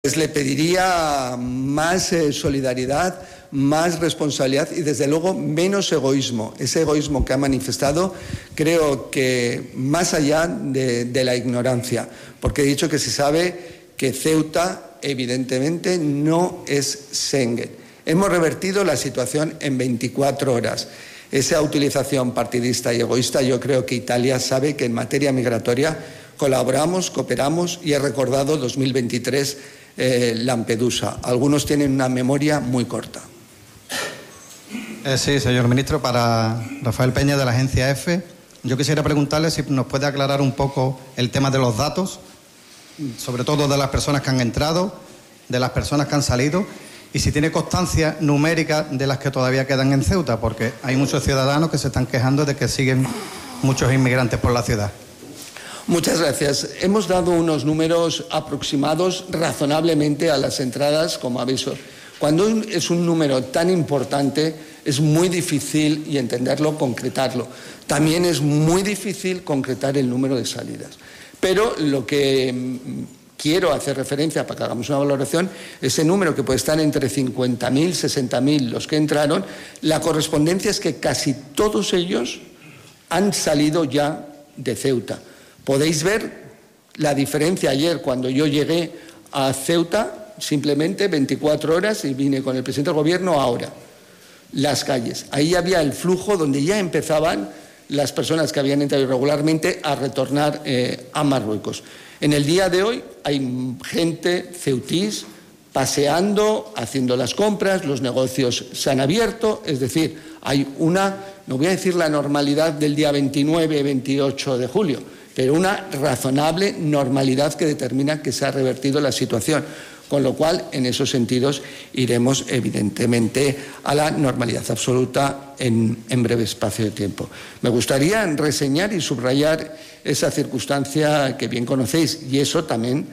Le pediría más solidaridad, más responsabilidad y, desde luego, menos egoísmo. Ese egoísmo que ha manifestado, creo que más allá de la ignorancia, porque he dicho que se sabe que Ceuta, evidentemente, no es Schengen. Hemos revertido la situación en 24 horas. Esa utilización partidista y egoísta, yo creo que Italia sabe que en materia migratoria colaboramos, cooperamos, y he recordado 2023 Lampedusa. Algunos tienen una memoria muy corta. Sí, señor ministro, para Rafael Peña, de la agencia EFE. Yo quisiera preguntarle si nos puede aclarar un poco el tema de los datos, sobre todo de las personas que han entrado, de las personas que han salido, y si tiene constancia numérica de las que todavía quedan en Ceuta, porque hay muchos ciudadanos que se están quejando de que siguen muchos inmigrantes por la ciudad. Muchas gracias. Hemos dado unos números aproximados razonablemente a las entradas como aviso. Cuando es un número tan importante, es muy difícil, y entenderlo, concretarlo. También es muy difícil concretar el número de salidas. Pero lo que quiero hacer referencia, para que hagamos una valoración, ese número que puede estar entre 50.000, 60.000 los que entraron, la correspondencia es que casi todos ellos han salido ya de Ceuta. Podéis ver la diferencia ayer cuando yo llegué a Ceuta, simplemente 24 horas, y vine con el presidente del Gobierno ahora. Las calles. Ahí había el flujo donde ya empezaban las personas que habían entrado irregularmente a retornar a Marruecos. En el día de hoy hay gente ceutís paseando, haciendo las compras, los negocios se han abierto, es decir, hay una, no voy a decir la normalidad del día 29, 28 de julio, pero una razonable normalidad que determina que se ha revertido la situación, con lo cual, en esos sentidos, iremos evidentemente a la normalidad absoluta en breve espacio de tiempo. Me gustaría reseñar y subrayar esa circunstancia que bien conocéis, y eso también,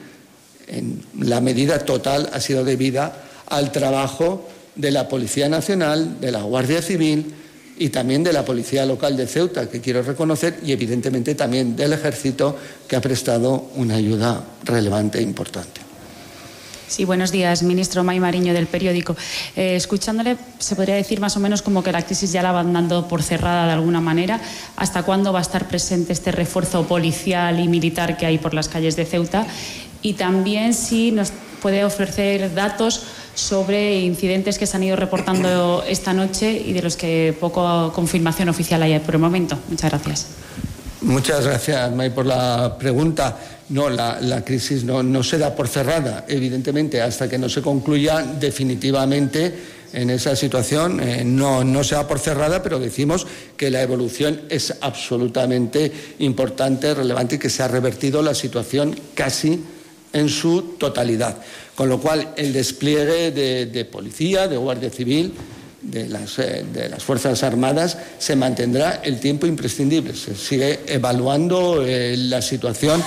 en la medida total, ha sido debida al trabajo de la Policía Nacional, de la Guardia Civil y también de la Policía Local de Ceuta, que quiero reconocer, y evidentemente también del Ejército, que ha prestado una ayuda relevante e importante. Sí, buenos días, ministro. May Mariño, del Periódico. Escuchándole, se podría decir más o menos como que la crisis ya la van dando por cerrada de alguna manera. ¿Hasta cuándo va a estar presente este refuerzo policial y militar que hay por las calles de Ceuta? Y también si nos puede ofrecer datos sobre incidentes que se han ido reportando esta noche y de los que poca confirmación oficial hay por el momento. Muchas gracias. Muchas gracias, May, por la pregunta. No, la crisis no se da por cerrada, evidentemente, hasta que no se concluya definitivamente en esa situación. No se da por cerrada, pero decimos que la evolución es absolutamente importante, relevante, y que se ha revertido la situación casi en su totalidad. Con lo cual, el despliegue de policía, de Guardia Civil, de las Fuerzas Armadas, se mantendrá el tiempo imprescindible. Se sigue evaluando la situación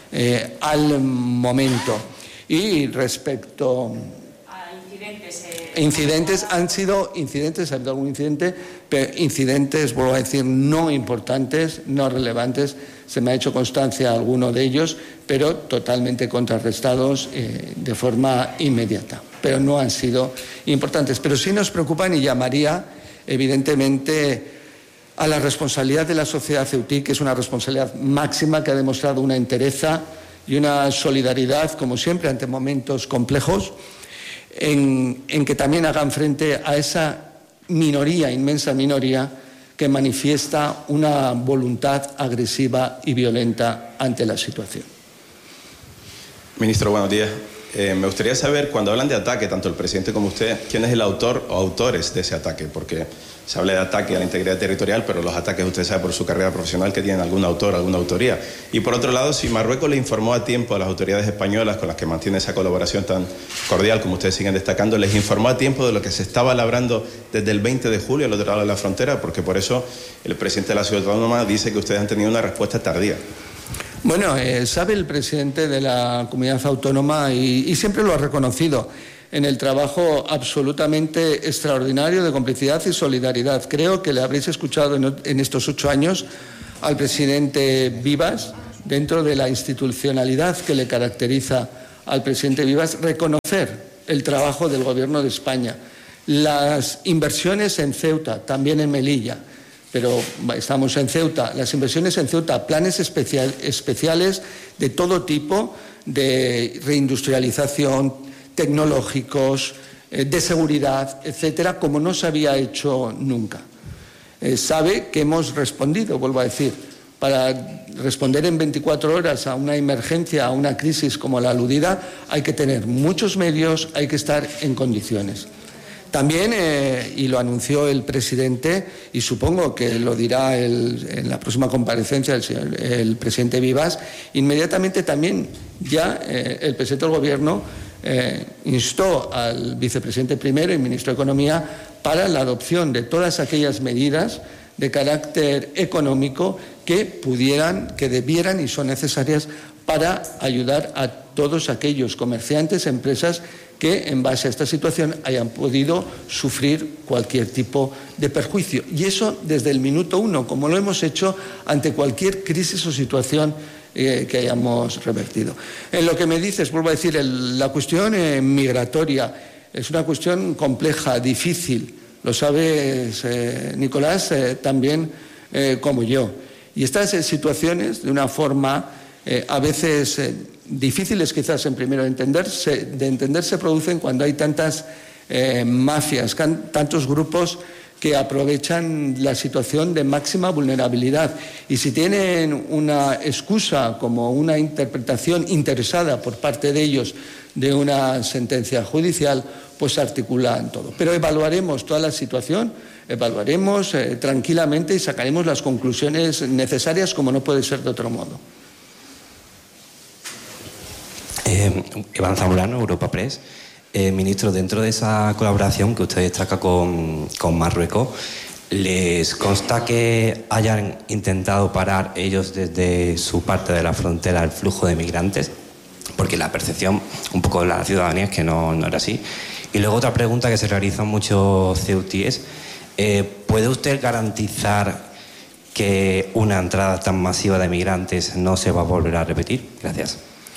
al momento. Y respecto a incidentes, ha habido algún incidente, pero incidentes, vuelvo a decir, no importantes, no relevantes. Se me ha hecho constancia alguno de ellos, pero totalmente contrarrestados de forma inmediata. Pero no han sido importantes. Pero sí nos preocupan, y llamaría evidentemente a la responsabilidad de la sociedad ceutí, que es una responsabilidad máxima, que ha demostrado una entereza y una solidaridad, como siempre, ante momentos complejos, en que también hagan frente a esa minoría, inmensa minoría, que manifiesta una voluntad agresiva y violenta ante la situación. Ministro, buenos días. Me gustaría saber, cuando hablan de ataque, tanto el presidente como usted, ¿quién es el autor o autores de ese ataque? Porque se habla de ataque a la integridad territorial, pero los ataques, usted sabe por su carrera profesional, que tienen algún autor, alguna autoría. Y por otro lado, si Marruecos le informó a tiempo a las autoridades españolas, con las que mantiene esa colaboración tan cordial, como ustedes siguen destacando, les informó a tiempo de lo que se estaba labrando desde el 20 de julio al otro lado de la frontera, porque por eso el presidente de la Ciudad Autónoma dice que ustedes han tenido una respuesta tardía. Bueno, sabe el presidente de la comunidad autónoma, y siempre lo ha reconocido, en el trabajo absolutamente extraordinario de complicidad y solidaridad. Creo que le habréis escuchado en estos 8 años al presidente Vivas, dentro de la institucionalidad que le caracteriza al presidente Vivas reconocer el trabajo del Gobierno de España, las inversiones en Ceuta, también en Melilla, pero estamos en Ceuta, las inversiones en Ceuta, planes especiales de todo tipo, de reindustrialización, tecnológicos, de seguridad, etcétera, como no se había hecho nunca. Sabe que hemos respondido, vuelvo a decir, para responder en 24 horas a una emergencia, a una crisis como la aludida, hay que tener muchos medios, hay que estar en condiciones. También, y lo anunció el presidente, y supongo que lo dirá en la próxima comparecencia el presidente Vivas, inmediatamente también ya el presidente del Gobierno instó al vicepresidente primero y ministro de Economía para la adopción de todas aquellas medidas de carácter económico que pudieran, que debieran y son necesarias para ayudar a todos aquellos comerciantes, empresas que en base a esta situación hayan podido sufrir cualquier tipo de perjuicio. Y eso desde el minuto uno, como lo hemos hecho ante cualquier crisis o situación que hayamos revertido. En lo que me dices, vuelvo a decir, la cuestión migratoria es una cuestión compleja, difícil. Lo sabes, Nicolás, también como yo. Y estas situaciones, de una forma a veces difíciles quizás en primero de entender, se producen cuando hay tantas mafias, tantos grupos que aprovechan la situación de máxima vulnerabilidad. Y si tienen una excusa como una interpretación interesada por parte de ellos de una sentencia judicial, pues articulan todo. Pero evaluaremos toda la situación, evaluaremos tranquilamente y sacaremos las conclusiones necesarias, como no puede ser de otro modo. Iván Zamorano, Europa Press. Ministro, dentro de esa colaboración que usted destaca con Marruecos, ¿les consta que hayan intentado parar ellos desde su parte de la frontera el flujo de migrantes? Porque la percepción un poco de la ciudadanía es que no era así. Y luego otra pregunta que se realizan muchos ceutíes, ¿puede usted garantizar que una entrada tan masiva de migrantes no se va a volver a repetir? Gracias.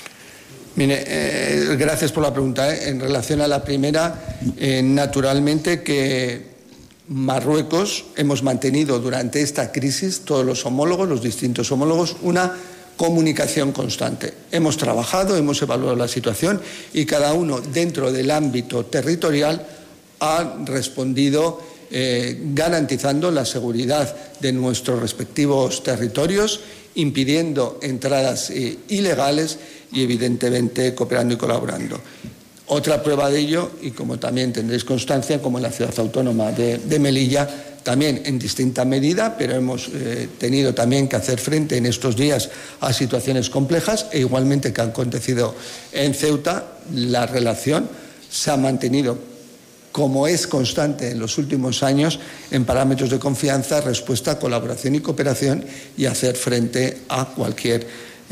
Mire, gracias por la pregunta. En relación a la primera, naturalmente que Marruecos hemos mantenido durante esta crisis, todos los homólogos, los distintos homólogos, una comunicación constante. Hemos trabajado, hemos evaluado la situación y cada uno dentro del ámbito territorial ha respondido garantizando la seguridad de nuestros respectivos territorios, impidiendo entradas ilegales y evidentemente cooperando y colaborando. Otra prueba de ello, y como también tendréis constancia, como en la ciudad autónoma de Melilla, también en distinta medida, pero hemos tenido también que hacer frente en estos días a situaciones complejas e igualmente que ha acontecido en Ceuta, la relación se ha mantenido como es constante en los últimos años en parámetros de confianza, respuesta, colaboración y cooperación y hacer frente a cualquier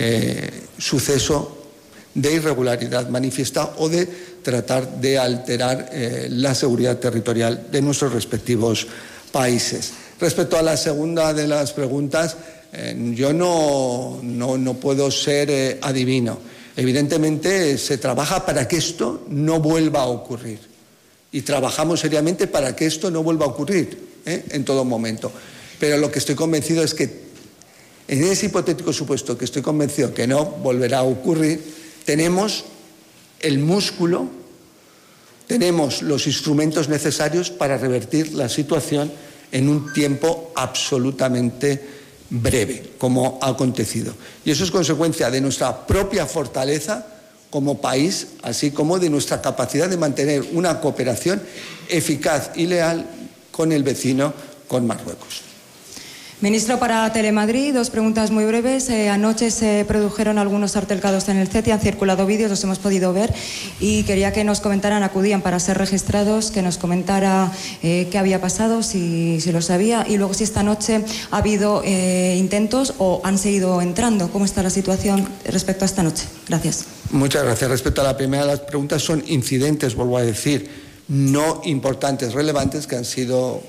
suceso de irregularidad manifiesta o de tratar de alterar la seguridad territorial de nuestros respectivos países. Respecto a la segunda de las preguntas, yo no puedo ser adivino. Evidentemente se trabaja para que esto no vuelva a ocurrir y trabajamos seriamente para que esto no vuelva a ocurrir en todo momento. Pero lo que estoy convencido es que en ese hipotético supuesto que estoy convencido que no volverá a ocurrir, tenemos el músculo, tenemos los instrumentos necesarios para revertir la situación en un tiempo absolutamente breve, como ha acontecido. Y eso es consecuencia de nuestra propia fortaleza como país, así como de nuestra capacidad de mantener una cooperación eficaz y leal con el vecino, con Marruecos. Ministro, para Telemadrid, dos preguntas muy breves. Anoche se produjeron algunos altercados en el CETI, han circulado vídeos, los hemos podido ver y quería que nos comentaran, acudían para ser registrados, que nos comentara qué había pasado, si lo sabía, y luego si esta noche ha habido intentos o han seguido entrando. ¿Cómo está la situación respecto a esta noche? Gracias. Muchas gracias. Respecto a la primera de las preguntas, son incidentes, vuelvo a decir, no importantes, relevantes, que han sido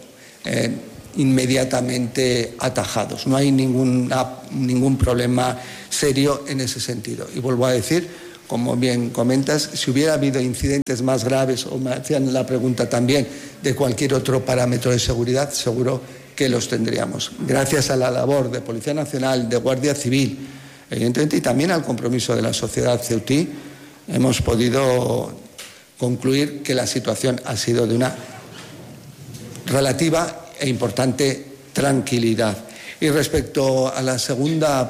inmediatamente atajados. No hay ningún problema serio en ese sentido. Y vuelvo a decir, como bien comentas, si hubiera habido incidentes más graves, o me hacían la pregunta también de cualquier otro parámetro de seguridad, seguro que los tendríamos. Gracias a la labor de Policía Nacional, de Guardia Civil, evidentemente, y también al compromiso de la sociedad ceutí, hemos podido concluir que la situación ha sido de una relativa e importante tranquilidad. Y respecto a la segunda,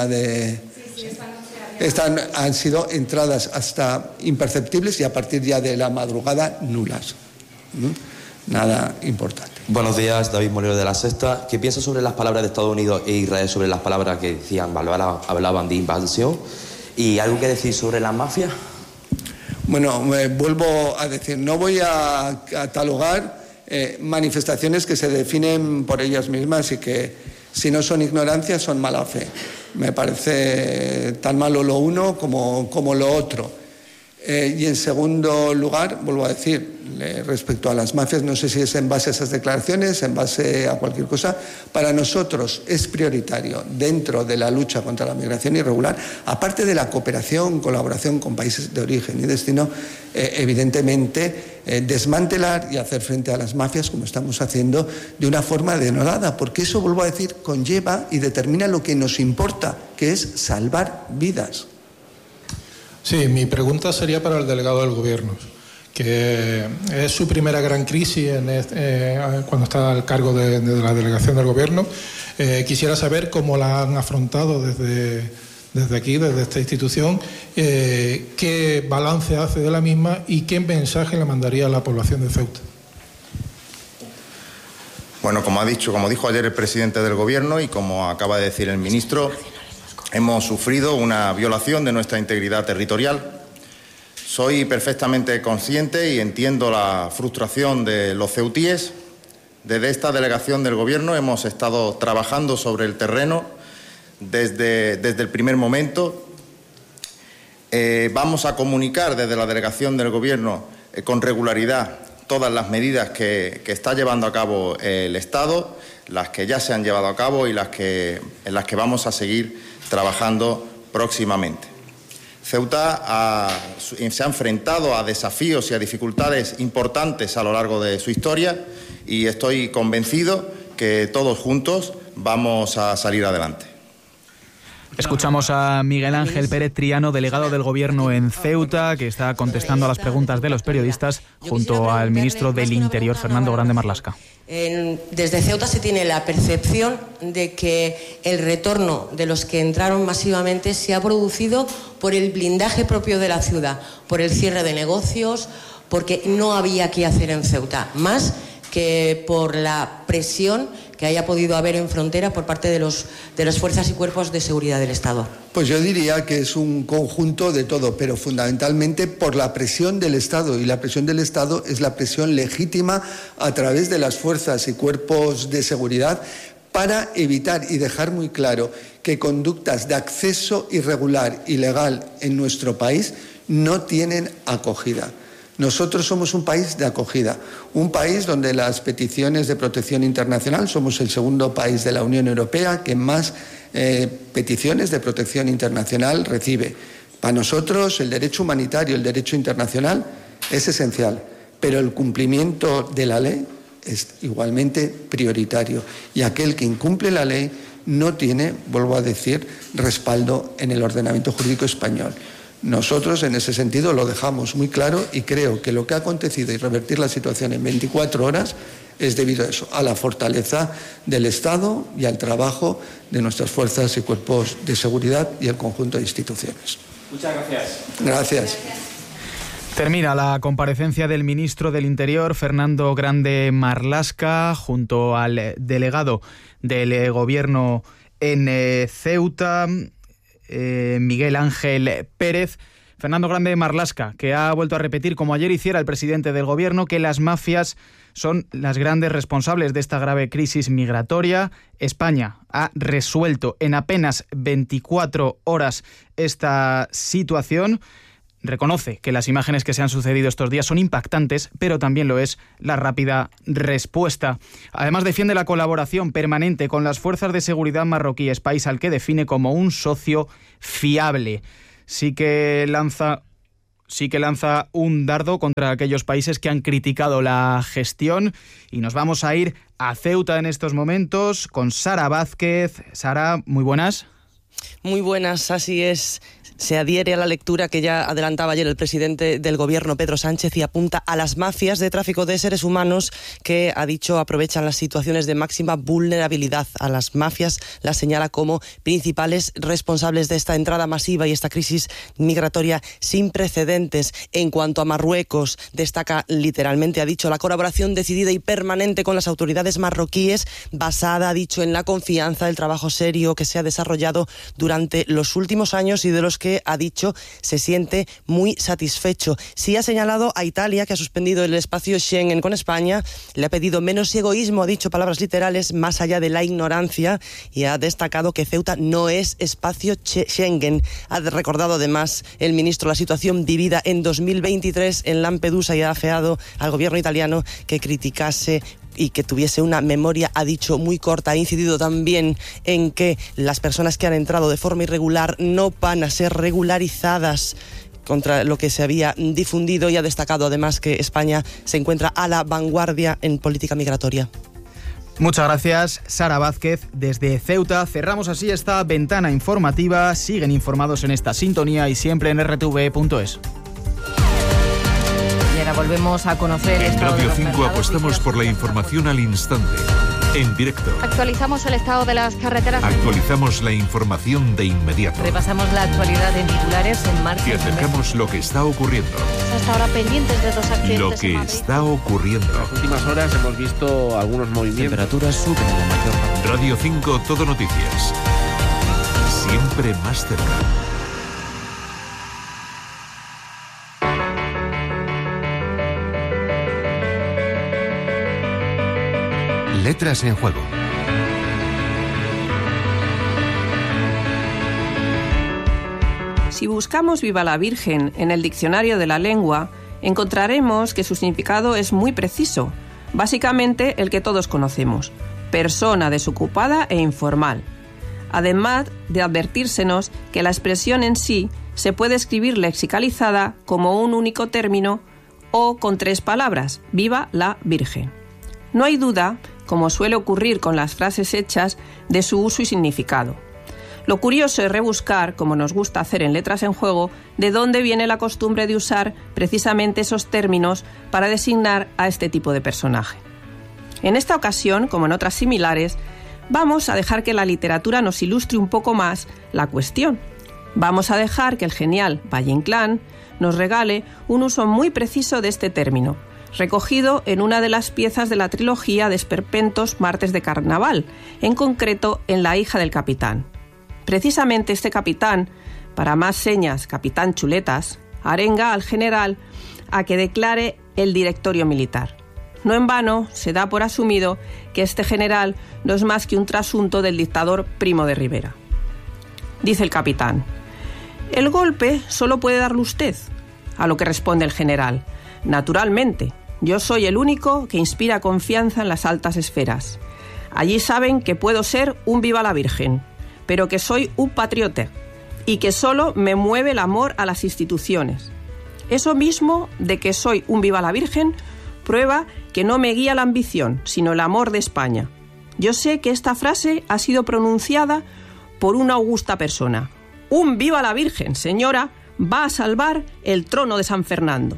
han sido entradas hasta imperceptibles y a partir ya de la madrugada nulas. Nada importante. Buenos días, David Molero de La Sexta. ¿Qué piensa sobre las palabras de Estados Unidos e Israel sobre las palabras que decían, hablaban de invasión? ¿Y algo que decir sobre las mafias? Bueno, vuelvo a decir, no voy a catalogar manifestaciones que se definen por ellas mismas y que, si no son ignorancia, son mala fe. Me parece tan malo lo uno como lo otro. Y en segundo lugar, vuelvo a decir, respecto a las mafias, no sé si es en base a esas declaraciones, en base a cualquier cosa, para nosotros es prioritario, dentro de la lucha contra la migración irregular, aparte de la cooperación, colaboración con países de origen y destino, evidentemente desmantelar y hacer frente a las mafias, como estamos haciendo, de una forma denodada, porque eso, vuelvo a decir, conlleva y determina lo que nos importa, que es salvar vidas. Sí, mi pregunta sería para el delegado del Gobierno, que es su primera gran crisis cuando está al cargo de la delegación del Gobierno. Quisiera saber cómo la han afrontado desde aquí, desde esta institución, qué balance hace de la misma y qué mensaje le mandaría a la población de Ceuta. Bueno, como dijo ayer el presidente del Gobierno y como acaba de decir el ministro, hemos sufrido una violación de nuestra integridad territorial. Soy perfectamente consciente y entiendo la frustración de los ceutíes. Desde esta delegación del Gobierno hemos estado trabajando sobre el terreno desde el primer momento. Vamos a comunicar desde la delegación del Gobierno con regularidad todas las medidas que está llevando a cabo el Estado, las que ya se han llevado a cabo y en las que vamos a seguir trabajando próximamente. Ceuta se ha enfrentado a desafíos y a dificultades importantes a lo largo de su historia y estoy convencido que todos juntos vamos a salir adelante. Escuchamos a Miguel Ángel Pérez Triano, delegado del Gobierno en Ceuta, que está contestando a las preguntas de los periodistas junto al ministro del Interior, Fernando Grande Marlaska. Desde Ceuta se tiene la percepción de que el retorno de los que entraron masivamente se ha producido por el blindaje propio de la ciudad, por el cierre de negocios, porque no había qué hacer en Ceuta, más que por la presión que haya podido haber en frontera por parte de las fuerzas y cuerpos de seguridad del Estado. Pues yo diría que es un conjunto de todo, pero fundamentalmente por la presión del Estado, y la presión del Estado es la presión legítima a través de las fuerzas y cuerpos de seguridad para evitar y dejar muy claro que conductas de acceso irregular, ilegal en nuestro país no tienen acogida. Nosotros somos un país de acogida, un país donde las peticiones de protección internacional, somos el segundo país de la Unión Europea que más peticiones de protección internacional recibe. Para nosotros el derecho humanitario, el derecho internacional es esencial, pero el cumplimiento de la ley es igualmente prioritario y aquel que incumple la ley no tiene, vuelvo a decir, respaldo en el ordenamiento jurídico español. Nosotros, en ese sentido, lo dejamos muy claro y creo que lo que ha acontecido y revertir la situación en 24 horas es debido a eso, a la fortaleza del Estado y al trabajo de nuestras fuerzas y cuerpos de seguridad y el conjunto de instituciones. Muchas gracias. Gracias. Termina la comparecencia del ministro del Interior, Fernando Grande Marlaska, junto al delegado del Gobierno en Ceuta, Miguel Ángel Pérez. Fernando Grande Marlaska, que ha vuelto a repetir, como ayer hiciera el presidente del Gobierno, que las mafias son las grandes responsables de esta grave crisis migratoria. España ha resuelto en apenas 24 horas esta situación. Reconoce que las imágenes que se han sucedido estos días son impactantes, pero también lo es la rápida respuesta. Además, defiende la colaboración permanente con las fuerzas de seguridad marroquíes, país al que define como un socio fiable. sí que lanza un dardo contra aquellos países que han criticado la gestión, y nos vamos a ir a Ceuta en estos momentos con Sara Vázquez. Sara, muy buenas. Muy buenas, así es. Se adhiere a la lectura que ya adelantaba ayer el presidente del Gobierno, Pedro Sánchez, y apunta a las mafias de tráfico de seres humanos que, ha dicho, aprovechan las situaciones de máxima vulnerabilidad. A las mafias las señala como principales responsables de esta entrada masiva y esta crisis migratoria sin precedentes. En cuanto a Marruecos, destaca literalmente, ha dicho, la colaboración decidida y permanente con las autoridades marroquíes, basada, ha dicho, en la confianza, el trabajo serio que se ha desarrollado durante los últimos años y de los que, ha dicho, se siente muy satisfecho. Sí ha señalado a Italia, que ha suspendido el espacio Schengen con España, le ha pedido menos egoísmo, ha dicho, palabras literales, más allá de la ignorancia, y ha destacado que Ceuta no es espacio Schengen. Ha recordado además el ministro la situación vivida en 2023 en Lampedusa y ha afeado al gobierno italiano que criticase y que tuviese una memoria, ha dicho, muy corta. Ha incidido también en que las personas que han entrado de forma irregular no van a ser regularizadas, contra lo que se había difundido, y ha destacado además que España se encuentra a la vanguardia en política migratoria. Muchas gracias, Sara Vázquez, desde Ceuta. Cerramos así esta ventana informativa. Siguen informados en esta sintonía y siempre en rtv.es. Y ahora volvemos a conocer... En Radio 5 apostamos por la información al instante, en directo. Actualizamos el estado de las carreteras. Actualizamos la información de inmediato. Repasamos la actualidad en titulares en marcha. Y acercamos lo que está ocurriendo. Hasta ahora pendientes de 2 accidentes. Lo que está ocurriendo. En las últimas horas hemos visto algunos movimientos. Temperaturas suben en la mayor parte. Radio 5 Todo Noticias. Siempre más cerca. Letras en juego. Si buscamos Viva la Virgen en el diccionario de la lengua, encontraremos que su significado es muy preciso, básicamente el que todos conocemos: persona desocupada e informal. Además de advertírsenos que la expresión en sí se puede escribir lexicalizada como un único término o con 3 palabras: Viva la Virgen. No hay duda, como suele ocurrir con las frases hechas, de su uso y significado. Lo curioso es rebuscar, como nos gusta hacer en Letras en Juego, de dónde viene la costumbre de usar precisamente esos términos para designar a este tipo de personaje. En esta ocasión, como en otras similares, vamos a dejar que la literatura nos ilustre un poco más la cuestión. Vamos a dejar que el genial Valle Inclán nos regale un uso muy preciso de este término, recogido en una de las piezas de la trilogía de esperpentos Martes de Carnaval, en concreto en La hija del capitán. Precisamente este capitán, para más señas capitán Chuletas, arenga al general a que declare el directorio militar. No en vano se da por asumido que este general no es más que un trasunto del dictador Primo de Rivera. Dice el capitán: «El golpe solo puede darlo usted», a lo que responde el general: «Naturalmente. Yo soy el único que inspira confianza en las altas esferas. Allí saben que puedo ser un viva la Virgen, pero que soy un patriota y que solo me mueve el amor a las instituciones. Eso mismo de que soy un viva la Virgen prueba que no me guía la ambición, sino el amor de España. Yo sé que esta frase ha sido pronunciada por una augusta persona. Un viva la Virgen, señora, va a salvar el trono de San Fernando».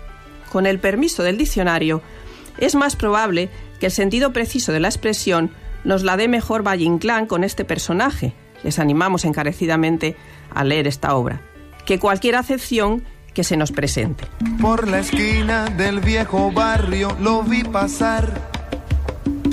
Con el permiso del diccionario, es más probable que el sentido preciso de la expresión nos la dé mejor Valle Inclán con este personaje. Les animamos encarecidamente a leer esta obra, que cualquier acepción que se nos presente. Por la esquina del viejo barrio lo vi pasar.